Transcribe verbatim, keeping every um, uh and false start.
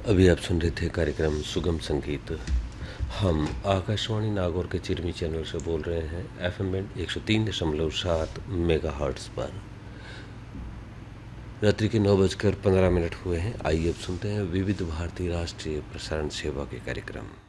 अभी आप सुन रहे थे कार्यक्रम सुगम संगीत। हम आकाशवाणी नागौर के चिरमी चैनल से बोल रहे हैं एफ एम बैंड एक सौ तीन दशमलव सात मेगा हर्ट्स पर। रात्रि के नौ बजकर पंद्रह मिनट हुए हैं। आइए अब सुनते हैं विविध भारती राष्ट्रीय प्रसारण सेवा के कार्यक्रम।